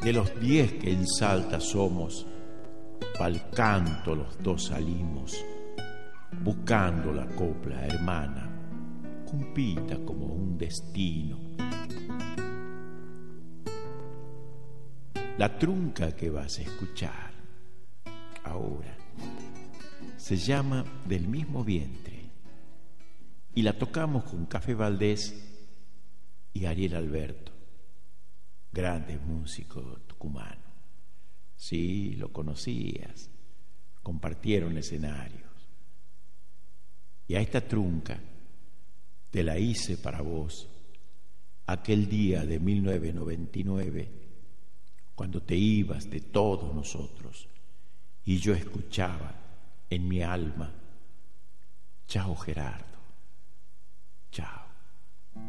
De los 10 que en Salta somos, pa'l canto los dos salimos, buscando la copla hermana, cumpita como un destino. La trunca que vas a escuchar ahora se llama Del mismo vientre y la tocamos con Café Valdés y Ariel Alberto, grandes músicos tucumanos. Sí, lo conocías, compartieron escenarios. Y a esta trunca te la hice para vos aquel día de 1999, cuando te ibas de todos nosotros y yo escuchaba en mi alma: chao Gerardo, chao.